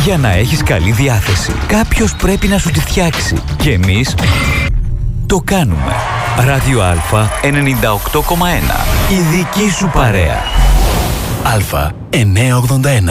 Για να έχεις καλή διάθεση, κάποιος πρέπει να σου τη φτιάξει. Και εμείς το κάνουμε. Ράδιο Α 98,1. Η δική σου παρέα. Α 981.